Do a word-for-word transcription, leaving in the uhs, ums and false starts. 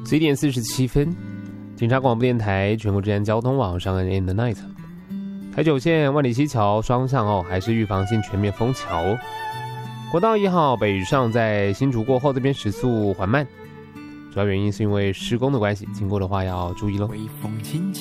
十一点四十七分，警察广播电台全国治安交通网上岸 in the night。台九线万里溪桥双向哦，还是预防性全面封桥。国道一号北上在新竹过后，这边时速缓慢，主要原因是因为施工的关系，经过的话要注意喽。 微风轻轻